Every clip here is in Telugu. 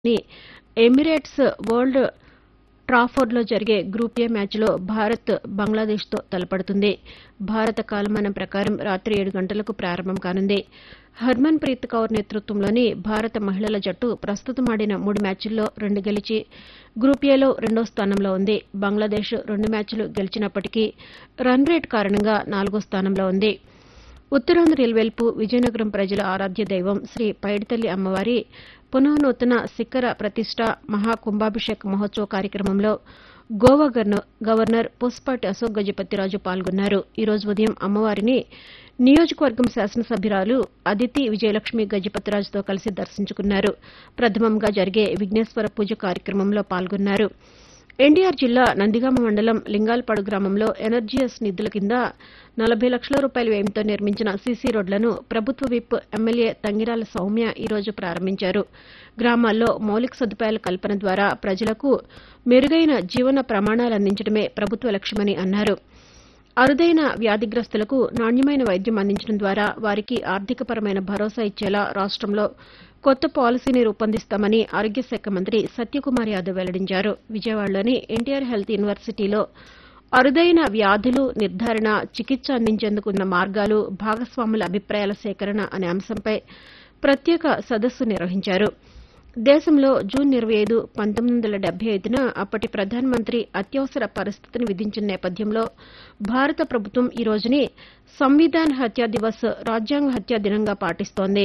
ని ఎమిరేట్స్ వరల్డ్ ట్రాఫోర్డ్లో జరిగే గ్రూప్ ఏ మ్యాచ్లో భారత్ బంగ్లాదేశ్తో తలపడుతుంది. భారత కాలమానం ప్రకారం రాత్రి 7 గంటలకు ప్రారంభం కానుంది. హర్మన్ ప్రీత్ కౌర్ నేతృత్వంలోని భారత మహిళల జట్టు ప్రస్తుతం ఆడిన 3 మ్యాచ్ల్లో 2 గెలిచి గ్రూప్ ఏలో రెండో స్థానంలో ఉంది. బంగ్లాదేశ్ 2 మ్యాచ్లు గెలిచినప్పటికీ రన్ రేట్ కారణంగా 4వ స్థానంలో ఉంది. ఉత్తరాంధ్ర ఇల్వెల్పు విజయనగరం ప్రజల ఆరాధ్య దైవం శ్రీ పైడితల్లి అమ్మవారి పునఃనూతన శిఖర ప్రతిష్ట మహాకుంభాభిషేక్ మహోత్సవ కార్యక్రమంలో గోవా గవర్నర్ పుష్పటి అశోక్ గజపతిరాజు పాల్గొన్నారు. ఈ రోజు ఉదయం అమ్మవారిని నియోజకవర్గం శాసనసభ్యురాలు అదితి విజయలక్ష్మి గజపతిరాజుతో కలిసి దర్శించుకున్నారు. ప్రథమంగా జరిగే విఘ్నేశ్వర పూజ కార్యక్రమంలో పాల్గొన్నారు. ఎన్టీఆర్ జిల్లా నందిగామ మండలం లింగాలపాడు గ్రామంలో ఎనర్జీఎస్ నిధుల కింద 40 లక్షల రూపాయల వ్యయంతో నిర్మించిన సీసీ రోడ్లను ప్రభుత్వ విప్ ఎమ్మెల్యే తంగిరాల సౌమ్య ఈ రోజు ప్రారంభించారు. గ్రామాల్లో మౌలిక సదుపాయాల కల్పన ద్వారా ప్రజలకు మెరుగైన జీవన ప్రమాణాలు అందించడమే ప్రభుత్వ లక్ష్యమని అన్నారు. అరుదైన వ్యాధిగ్రస్తులకు నాణ్యమైన వైద్యం అందించడం ద్వారా వారికి ఆర్థికపరమైన భరోసా ఇచ్చేలా రాష్టంలో కొత్త పాలసీని రూపొందిస్తామని ఆరోగ్య శాఖ మంత్రి సత్యకుమార్ యాదవ్ వెల్లడించారు. విజయవాడలోని ఎన్టీఆర్ హెల్త్ యూనివర్సిటీలో అరుదైన వ్యాధులు నిర్ధారణ, చికిత్స అందించేందుకు ఉన్న మార్గాలు, భాగస్వాముల అభిప్రాయాల సేకరణ అనే అంశంపై ప్రత్యేక సదస్సు నిర్వహించారు. దేశంలో జూన్ 25, 1975న అప్పటి ప్రధానమంత్రి అత్యవసర పరిస్థితిని విధించిన నేపథ్యంలో భారత ప్రభుత్వం ఈ రోజుని సంవిధాన్ హత్యా దివస్ రాజ్యాంగ హత్యా దినంగా పాటిస్తోంది.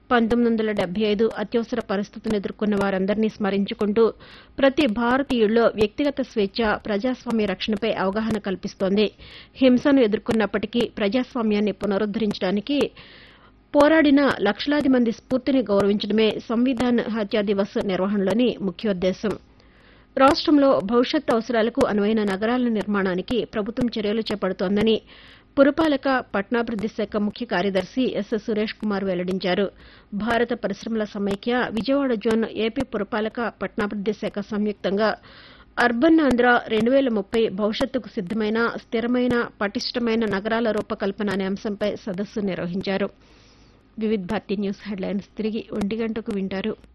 1975 అత్యవసర పరిస్థితిని ఎదుర్కొన్న వారందరినీ స్మరించుకుంటూ ప్రతి భారతీయుల్లో వ్యక్తిగత స్వేచ్ఛ, ప్రజాస్వామ్య రక్షణపై అవగాహన కల్పిస్తోంది. హింసను ఎదుర్కొన్నప్పటికీ ప్రజాస్వామ్యాన్ని పునరుద్దరించడానికి పోరాడిన లక్షలాది మంది స్ఫూర్తిని గౌరవించడమే సంవిధాన్ హత్యా దివస్ నిర్వహణలోని ముఖ్యోద్దేశం. రాష్టంలో భవిష్యత్ అవసరాలకు అనువైన నగరాల నిర్మాణానికి ప్రభుత్వం చర్యలు చేపడుతోందని పురపాలక, పట్టణాభివృద్ది శాఖ ముఖ్య కార్యదర్శి ఎస్ సురేష్ కుమార్ వెల్లడించారు. భారత పరిశ్రమల సమైక్య, విజయవాడ జోన్, ఏపీ పురపాలక, పట్టణాభివృద్ది శాఖ సంయుక్తంగా అర్బన్ ఆంధ్ర 2030 భవిష్యత్తుకు సిద్దమైన, స్థిరమైన, పటిష్టమైన నగరాల రూపకల్పన అనే అంశంపై సదస్సు నిర్వహించారు. వివిధ భారతి న్యూస్ హెడ్లైన్స్ తిరిగి 1 గంటకు వింటారు.